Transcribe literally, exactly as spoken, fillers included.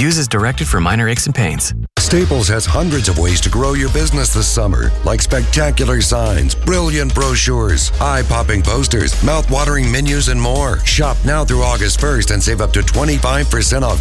Use as directed for minor aches and pains. Staples has hundreds of ways to grow your business this summer, like spectacular signs, brilliant brochures, eye-popping posters, mouth-watering menus, and more. Shop now through August first and save up to twenty-five percent off